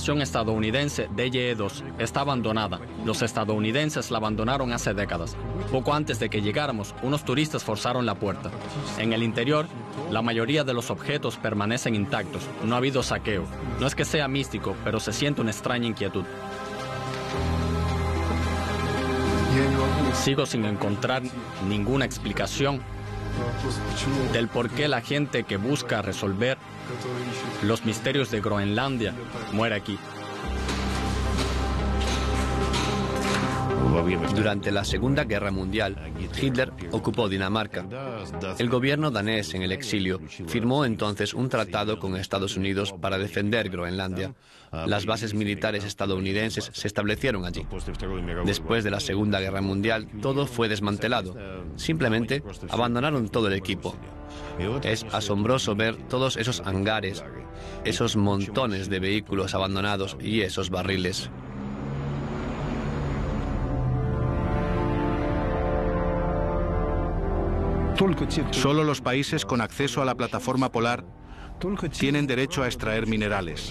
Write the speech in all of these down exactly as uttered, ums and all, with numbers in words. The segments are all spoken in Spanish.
estación estadounidense D Y E dos está abandonada. Los estadounidenses la abandonaron hace décadas. Poco antes de que llegáramos, unos turistas forzaron la puerta. En el interior, la mayoría de los objetos permanecen intactos. No ha habido saqueo. No es que sea místico, pero se siente una extraña inquietud. Sigo sin encontrar ninguna explicación del por qué la gente que busca resolver los misterios de Groenlandia muere aquí. Durante la Segunda Guerra Mundial, Hitler ocupó Dinamarca. El gobierno danés en el exilio firmó entonces un tratado con Estados Unidos para defender Groenlandia. Las bases militares estadounidenses se establecieron allí. Después de la Segunda Guerra Mundial, todo fue desmantelado. Simplemente abandonaron todo el equipo. Es asombroso ver todos esos hangares, esos montones de vehículos abandonados y esos barriles. Solo los países con acceso a la plataforma polar tienen derecho a extraer minerales.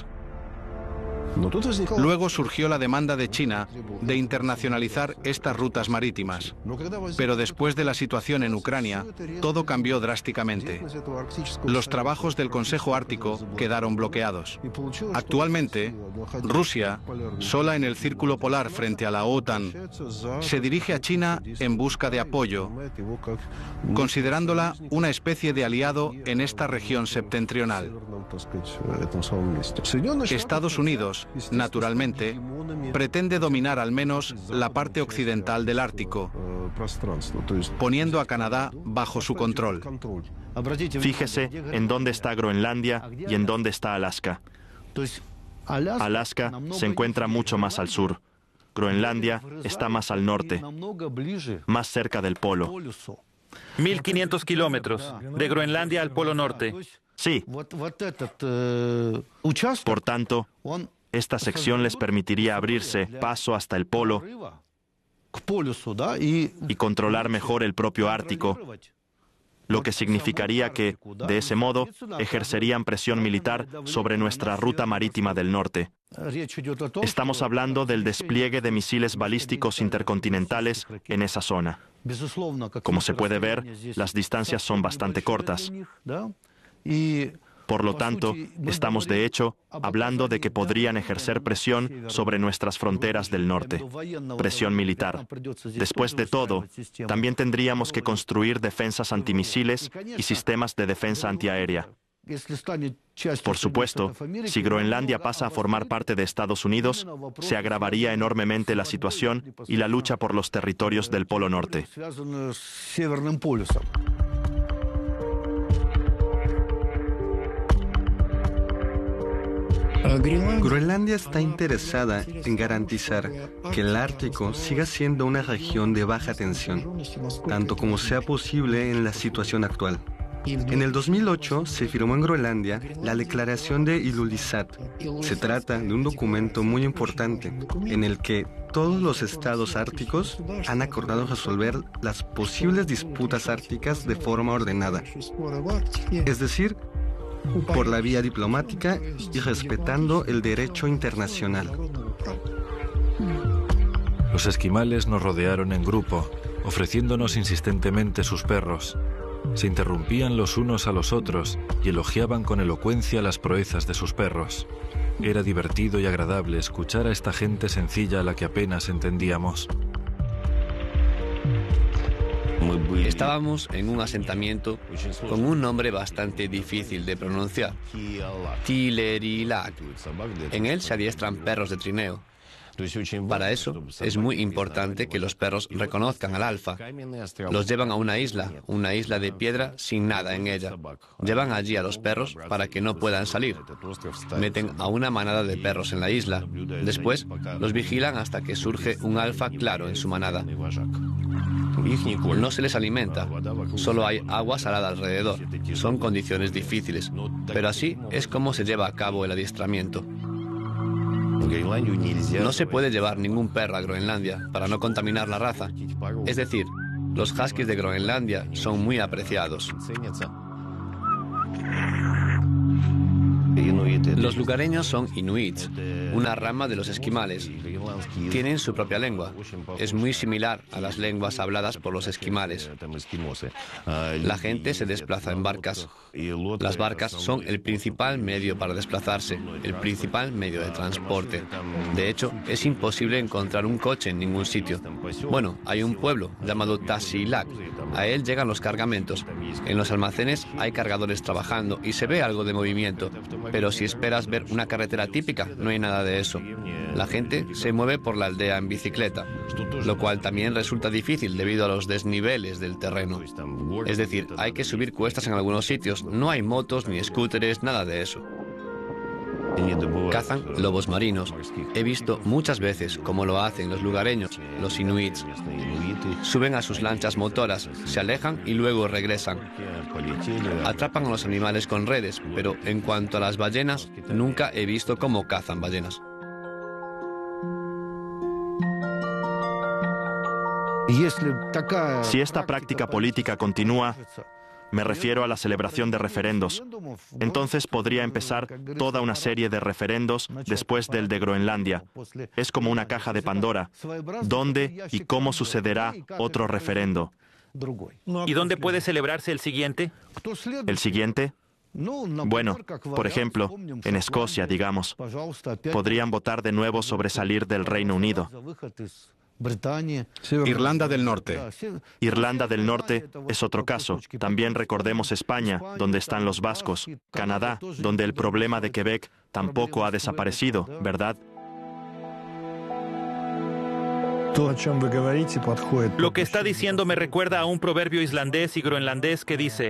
Luego surgió la demanda de China de internacionalizar estas rutas marítimas. Pero después de la situación en Ucrania, todo cambió drásticamente. Los trabajos del Consejo Ártico quedaron bloqueados. Actualmente, Rusia, sola en el círculo polar frente a la OTAN, se dirige a China en busca de apoyo, considerándola una especie de aliado en esta región septentrional. Estados Unidos, naturalmente, pretende dominar al menos la parte occidental del Ártico, poniendo a Canadá bajo su control. Fíjese en dónde está Groenlandia y en dónde está Alaska. Alaska se encuentra mucho más al sur. Groenlandia está más al norte, más cerca del polo. mil quinientos kilómetros, de Groenlandia al Polo Norte. Sí. Por tanto, esta sección les permitiría abrirse paso hasta el polo y controlar mejor el propio Ártico, lo que significaría que, de ese modo, ejercerían presión militar sobre nuestra ruta marítima del norte. Estamos hablando del despliegue de misiles balísticos intercontinentales en esa zona. Como se puede ver, las distancias son bastante cortas. Por lo tanto, estamos de hecho hablando de que podrían ejercer presión sobre nuestras fronteras del norte, presión militar. Después de todo, también tendríamos que construir defensas antimisiles y sistemas de defensa antiaérea. Por supuesto, si Groenlandia pasa a formar parte de Estados Unidos, se agravaría enormemente la situación y la lucha por los territorios del Polo Norte. Groenlandia está interesada en garantizar que el Ártico siga siendo una región de baja tensión, tanto como sea posible en la situación actual. En el dos mil ocho se firmó en Groenlandia la Declaración de Ilulissat. Se trata de un documento muy importante en el que todos los estados árticos han acordado resolver las posibles disputas árticas de forma ordenada, es decir, por la vía diplomática y respetando el derecho internacional. Los esquimales nos rodearon en grupo, ofreciéndonos insistentemente sus perros. Se interrumpían los unos a los otros y elogiaban con elocuencia las proezas de sus perros. Era divertido y agradable escuchar a esta gente sencilla a la que apenas entendíamos. Estábamos en un asentamiento con un nombre bastante difícil de pronunciar, Tilerilag. En él se adiestran perros de trineo. Para eso es muy importante que los perros reconozcan al alfa. Los llevan a una isla, una isla de piedra sin nada en ella. Llevan allí a los perros para que no puedan salir. Meten a una manada de perros en la isla. Después los vigilan hasta que surge un alfa claro en su manada. No se les alimenta, solo hay agua salada alrededor. Son condiciones difíciles, pero así es como se lleva a cabo el adiestramiento. No se puede llevar ningún perro a Groenlandia para no contaminar la raza. Es decir, los huskies de Groenlandia son muy apreciados. Los lugareños son inuits, una rama de los esquimales. Tienen su propia lengua. Es muy similar a las lenguas habladas por los esquimales. La gente se desplaza en barcas. Las barcas son el principal medio para desplazarse, el principal medio de transporte. De hecho, es imposible encontrar un coche en ningún sitio. Bueno, hay un pueblo llamado Tasiilaq. A él llegan los cargamentos. En los almacenes hay cargadores trabajando y se ve algo de movimiento. Pero si esperas ver una carretera típica, no hay nada de eso. La gente se mueve por la aldea en bicicleta, lo cual también resulta difícil debido a los desniveles del terreno. Es decir, hay que subir cuestas en algunos sitios. No hay motos ni scooters, nada de eso. Cazan lobos marinos. He visto muchas veces cómo lo hacen los lugareños, los inuits. Suben a sus lanchas motoras, se alejan y luego regresan. Atrapan a los animales con redes, pero en cuanto a las ballenas, nunca he visto cómo cazan ballenas. Si esta práctica política continúa, me refiero a la celebración de referendos. Entonces podría empezar toda una serie de referendos después del de Groenlandia. Es como una caja de Pandora. ¿Dónde y cómo sucederá otro referendo? ¿Y dónde puede celebrarse el siguiente? ¿El siguiente? Bueno, por ejemplo, en Escocia, digamos, podrían votar de nuevo sobre salir del Reino Unido. Irlanda del Norte. Irlanda del Norte es otro caso. También recordemos España, donde están los vascos. Canadá, donde el problema de Quebec tampoco ha desaparecido, ¿verdad? Lo que está diciendo me recuerda a un proverbio islandés y groenlandés que dice: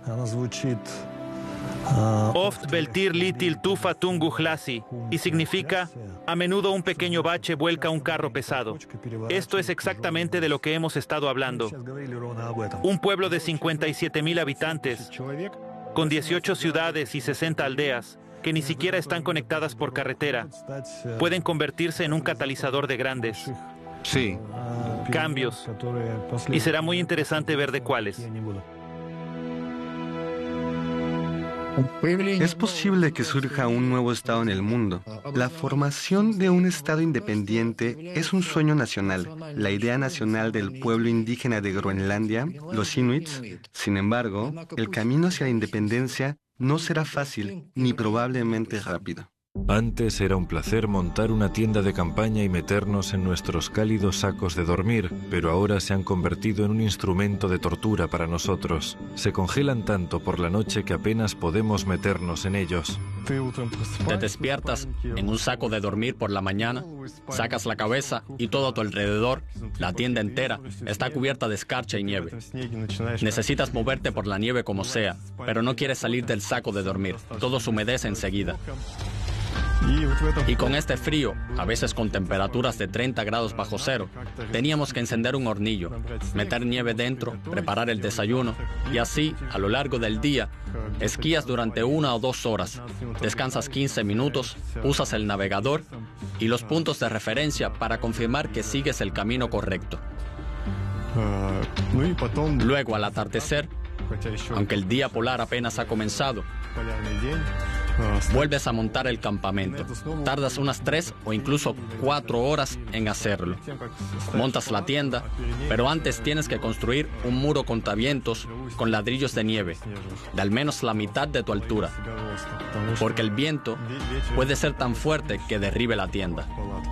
Oft beltir litil tufa tungu hlasi, y significa: a menudo un pequeño bache vuelca un carro pesado. Esto es exactamente de lo que hemos estado hablando. Un pueblo de cincuenta y siete mil habitantes, con dieciocho ciudades y sesenta aldeas, que ni siquiera están conectadas por carretera, pueden convertirse en un catalizador de grandes Sí. cambios. Y será muy interesante ver de cuáles. Es posible que surja un nuevo Estado en el mundo. La formación de un Estado independiente es un sueño nacional, la idea nacional del pueblo indígena de Groenlandia, los inuits. Sin embargo, el camino hacia la independencia no será fácil ni probablemente rápido. Antes era un placer montar una tienda de campaña y meternos en nuestros cálidos sacos de dormir, pero ahora se han convertido en un instrumento de tortura para nosotros. Se congelan tanto por la noche que apenas podemos meternos en ellos. Te despiertas en un saco de dormir por la mañana, sacas la cabeza y todo a tu alrededor, la tienda entera, está cubierta de escarcha y nieve. Necesitas moverte por la nieve como sea, pero no quieres salir del saco de dormir. Todo se humedece enseguida. Y con este frío, a veces con temperaturas de treinta grados bajo cero, teníamos que encender un hornillo, meter nieve dentro, preparar el desayuno, y así, a lo largo del día, esquías durante una o dos horas, descansas quince minutos, usas el navegador y los puntos de referencia para confirmar que sigues el camino correcto. Luego, al atardecer, aunque el día polar apenas ha comenzado, vuelves a montar el campamento. Tardas unas tres o incluso cuatro horas en hacerlo. Montas la tienda, pero antes tienes que construir un muro contavientos con ladrillos de nieve, de al menos la mitad de tu altura, porque el viento puede ser tan fuerte que derribe la tienda.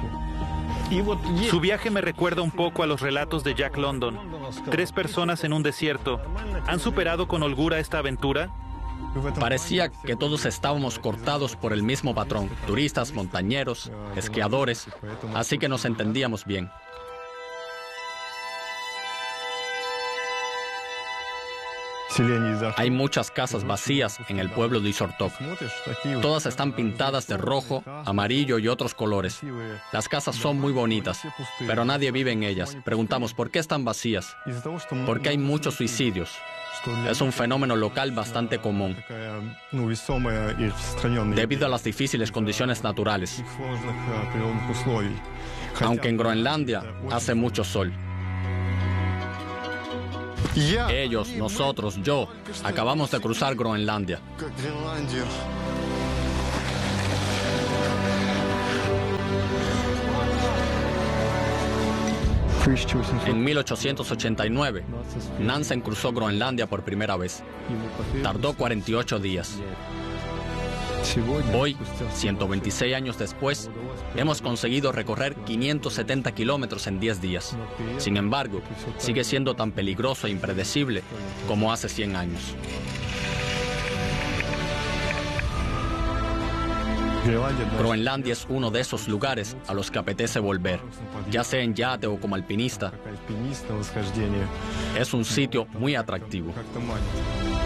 Su viaje me recuerda un poco a los relatos de Jack London. Tres personas en un desierto. ¿Han superado con holgura esta aventura? Parecía que todos estábamos cortados por el mismo patrón, turistas, montañeros, esquiadores, así que nos entendíamos bien. Hay muchas casas vacías en el pueblo de Izortok. Todas están pintadas de rojo, amarillo y otros colores. Las casas son muy bonitas, pero nadie vive en ellas. Preguntamos, ¿por qué están vacías? Porque hay muchos suicidios. Es un fenómeno local bastante común, debido a las difíciles condiciones naturales. Aunque en Groenlandia hace mucho sol. Ellos, nosotros, yo, acabamos de cruzar Groenlandia. En mil ochocientos ochenta y nueve, Nansen cruzó Groenlandia por primera vez. Tardó cuarenta y ocho días. Hoy, ciento veintiséis años después, hemos conseguido recorrer quinientos setenta kilómetros en diez días. Sin embargo, sigue siendo tan peligroso e impredecible como hace cien años. Groenlandia es uno de esos lugares a los que apetece volver, ya sea en yate o como alpinista. Es un sitio muy atractivo.